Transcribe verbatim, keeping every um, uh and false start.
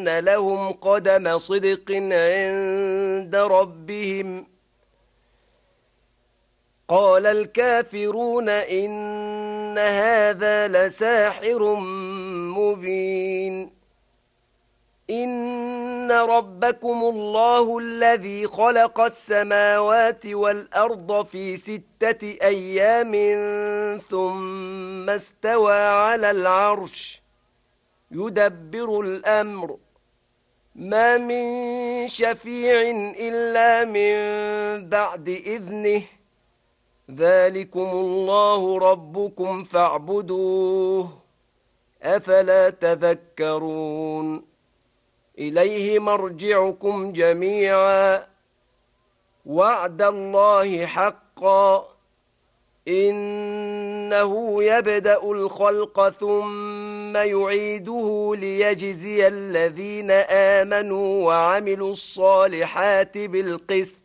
أن لهم قدم صدق عند ربهم. قال الكافرون إن هذا لساحر مبين. إن ربكم الله الذي خلق السماوات والأرض في ستة أيام ثم استوى على العرش يدبر الأمر ما من شفيع إلا من بعد إذنه ذلكم الله ربكم فاعبدوه أفلا تذكرون. إليه مرجعكم جميعا وعد الله حقا إنه يبدأ الخلق ثم يعيده ليجزي الذين آمنوا وعملوا الصالحات بالقسط